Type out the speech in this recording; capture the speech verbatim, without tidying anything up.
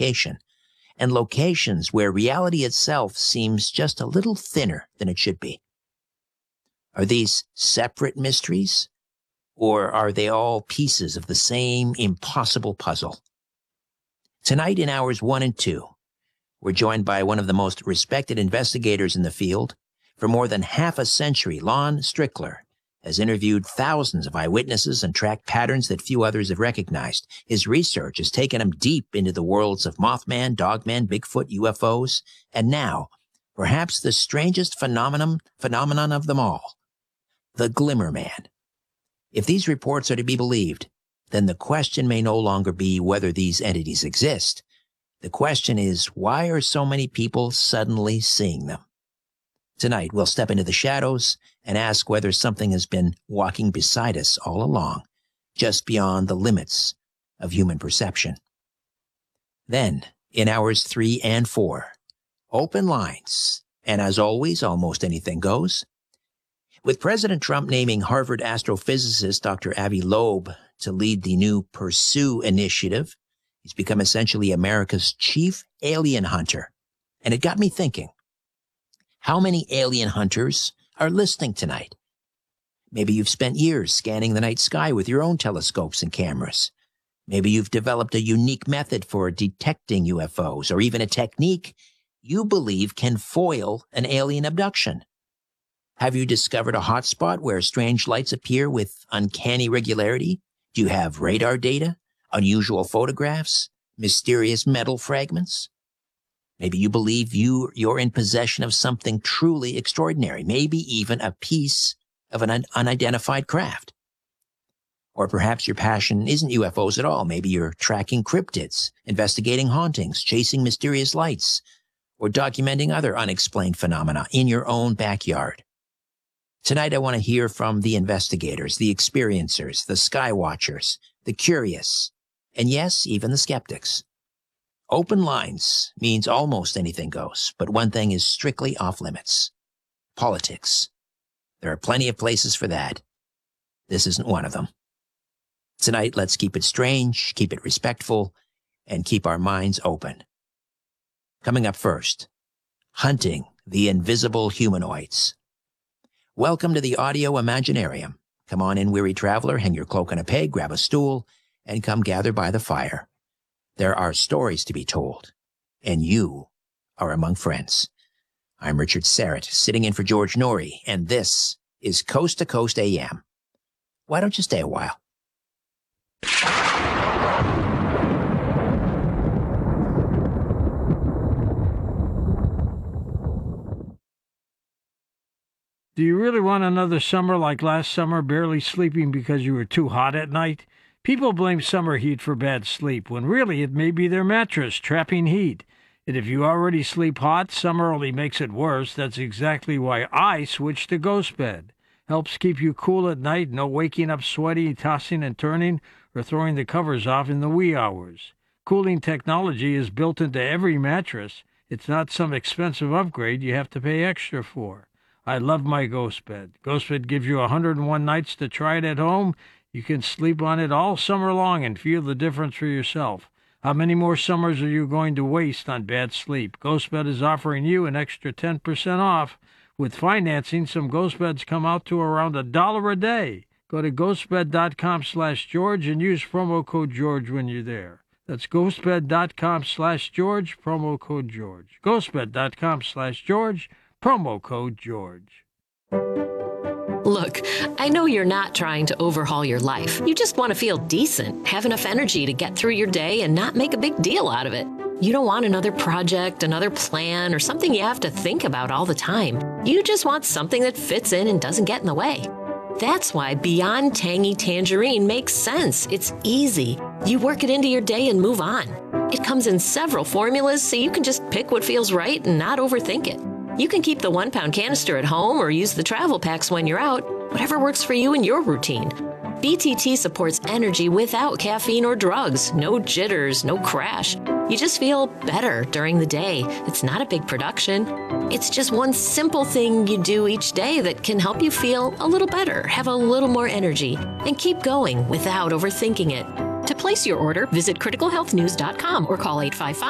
location, and locations where reality itself seems just a little thinner than it should be. Are these separate mysteries, or are they all pieces of the same impossible puzzle? Tonight in hours one and two, we're joined by one of the most respected investigators in the field. For more than half a century, Lon Strickler has interviewed thousands of eyewitnesses and tracked patterns that few others have recognized. His research has taken him deep into the worlds of Mothman, Dogman, Bigfoot, U F Os, and now, perhaps the strangest phenomenon, phenomenon of them all, the Glimmer Man. If these reports are to be believed, then the question may no longer be whether these entities exist. The question is, why are so many people suddenly seeing them? Tonight, we'll step into the shadows and ask whether something has been walking beside us all along, just beyond the limits of human perception. Then, in hours three and four, open lines, and as always, almost anything goes. With President Trump naming Harvard astrophysicist Doctor Avi Loeb to lead the new Pursue initiative, he's become essentially America's chief alien hunter. And it got me thinking, how many alien hunters are listening tonight? Maybe you've spent years scanning the night sky with your own telescopes and cameras. Maybe you've developed a unique method for detecting U F Os, or even a technique you believe can foil an alien abduction. Have you discovered a hotspot where strange lights appear with uncanny regularity? Do you have radar data, unusual photographs, mysterious metal fragments? Maybe you believe you, you're in possession of something truly extraordinary, maybe even a piece of an un- unidentified craft. Or perhaps your passion isn't U F Os at all. Maybe you're tracking cryptids, investigating hauntings, chasing mysterious lights, or documenting other unexplained phenomena in your own backyard. Tonight, I want to hear from the investigators, the experiencers, the sky watchers, the curious, and yes, even the skeptics. Open lines means almost anything goes, but one thing is strictly off limits: politics. There are plenty of places for that. This isn't one of them. Tonight, let's keep it strange, keep it respectful, and keep our minds open. Coming up first, hunting the invisible humanoids. Welcome to the Audio Imaginarium. Come on in, weary traveler, hang your cloak on a peg, grab a stool, and come gather by the fire. There are stories to be told, and you are among friends. I'm Richard Serrett, sitting in for George Noory, and this is Coast to Coast A M. Why don't you stay a while? Do you really want another summer like last summer, barely sleeping because you were too hot at night? People blame summer heat for bad sleep, when really it may be their mattress trapping heat. And if you already sleep hot, summer only makes it worse. That's exactly why I switched to Ghost Bed. Helps keep you cool at night, no waking up sweaty, tossing and turning, or throwing the covers off in the wee hours. Cooling technology is built into every mattress. It's not some expensive upgrade you have to pay extra for. I love my Ghost Bed. Ghost Bed gives you one hundred one nights to try it at home. You can sleep on it all summer long and feel the difference for yourself. How many more summers are you going to waste on bad sleep? GhostBed is offering you an extra ten percent off. With financing, some Ghost Beds come out to around a dollar a day. Go to ghostbed.com slash George and use promo code George when you're there. That's ghostbed.com slash George, promo code George. ghostbed.com slash George, promo code George. Look, I know you're not trying to overhaul your life. You just want to feel decent, have enough energy to get through your day and not make a big deal out of it. You don't want another project, another plan, or something you have to think about all the time. You just want something that fits in and doesn't get in the way. That's why Beyond Tangy Tangerine makes sense. It's easy. You work it into your day and move on. It comes in several formulas, so you can just pick what feels right and not overthink it. You can keep the one-pound canister at home or use the travel packs when you're out, whatever works for you and your routine. B T T supports energy without caffeine or drugs. No jitters, no crash. You just feel better during the day. It's not a big production. It's just one simple thing you do each day that can help you feel a little better, have a little more energy, and keep going without overthinking it. To place your order, visit critical health news dot com or call eight five five